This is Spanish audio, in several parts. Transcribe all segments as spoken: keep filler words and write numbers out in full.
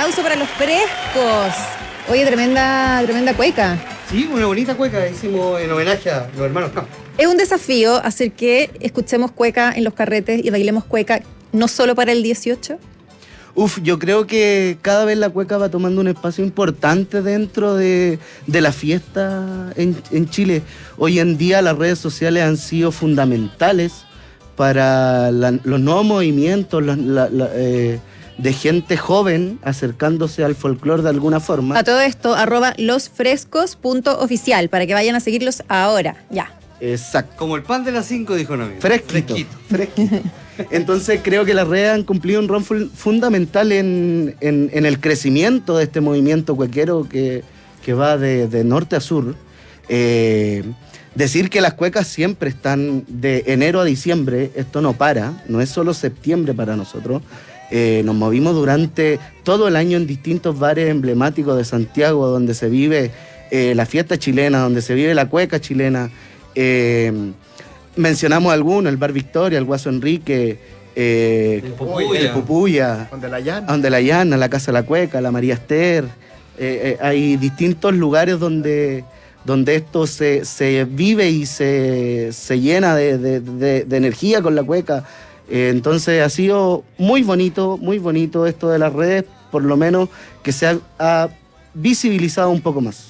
aplauso para los frescos. Oye, tremenda, tremenda cueca. Sí, una bonita cueca hicimos en homenaje a los hermanos Campos. Es un desafío hacer que escuchemos cueca en los carretes y bailemos cueca no solo para el dieciocho. Uf, yo creo que cada vez la cueca va tomando un espacio importante dentro de, de la fiesta en, en Chile. Hoy en día las redes sociales han sido fundamentales para la, los nuevos movimientos la, la, la, eh, de gente joven acercándose al folclore de alguna forma. A todo esto, arroba losfrescos.oficial para que vayan a seguirlos ahora, ya. Exacto. Como el pan de las cinco, dijo un amigo. Fresquito. Fresquito. Fresquito. Entonces creo que las redes han cumplido un rol fundamental en, en, en el crecimiento de este movimiento cuequero que, que va de, de norte a sur. Eh, decir que las cuecas siempre están de enero a diciembre, esto no para, no es solo septiembre para nosotros. Eh, nos movimos durante todo el año en distintos bares emblemáticos de Santiago, donde se vive eh, la fiesta chilena, donde se vive la cueca chilena. Eh, mencionamos algunos, el Bar Victoria, el Guaso Enrique, eh, el Pupuya, el Pupuya, Donde la llana. Donde la Llana, la Casa de la Cueca, la María Esther. Eh, eh, hay distintos lugares donde, donde esto se, se vive y se, se llena de, de, de, de energía con la cueca. Eh, entonces ha sido muy bonito, muy bonito esto de las redes, por lo menos que se ha, ha visibilizado un poco más.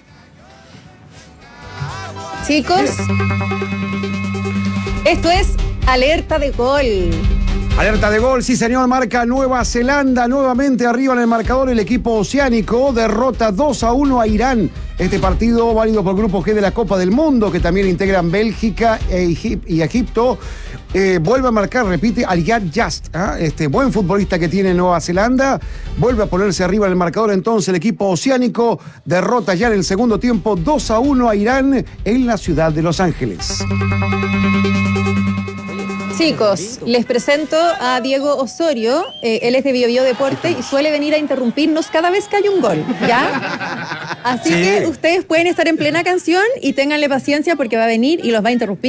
Chicos, esto es Alerta de Gol. Alerta de gol, sí señor, marca Nueva Zelanda, nuevamente arriba en el marcador el equipo oceánico, derrota dos a uno a Irán. Este partido válido por Grupo G de la Copa del Mundo, que también integran Bélgica e Egip- y Egipto. Eh, vuelve a marcar, repite, Al-Yad Just, ¿eh? este buen futbolista que tiene Nueva Zelanda, vuelve a ponerse arriba en el marcador entonces el equipo oceánico, derrota ya en el segundo tiempo dos a uno a Irán en la ciudad de Los Ángeles. Chicos, les presento a Diego Osorio, eh, él es de Bio Bio Deporte y suele venir a interrumpirnos cada vez que hay un gol, ¿ya? Así Sí. que ustedes pueden estar en plena canción y ténganle paciencia porque va a venir y los va a interrumpir.